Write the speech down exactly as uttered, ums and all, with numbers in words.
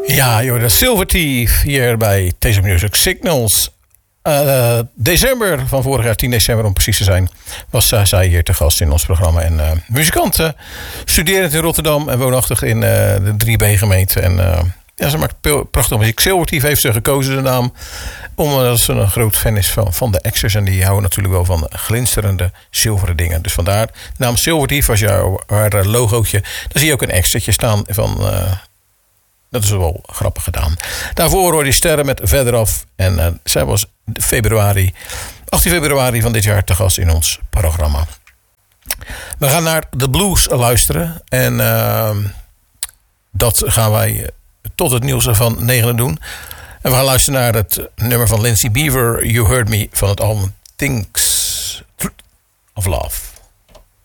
Ja, joh, de Silverteeth hier bij Taste of Music Signals. Uh, december van vorig jaar, tien december om precies te zijn, was uh, zij hier te gast in ons programma. En uh, muzikant, uh, studerend in Rotterdam en woonachtig in uh, de drie B-gemeente. En uh, ja, ze maakt prachtige muziek. Silverteeth heeft ze gekozen, de naam, omdat ze een groot fan is van, van de Exers. En die houden natuurlijk wel van glinsterende zilveren dingen. Dus vandaar de naam Silverteeth, als jouw haar logootje. Dan zie je ook een Exertje staan van... Uh, Dat is wel grappig gedaan. Daarvoor hoorde je Sterren met Verderaf. En uh, zij was februari, achttien februari van dit jaar te gast in ons programma. We gaan naar de blues luisteren. En uh, dat gaan wij tot het nieuws van negenen doen. En we gaan luisteren naar het nummer van Lindsay Beaver. You Heard Me van het album Things of Love.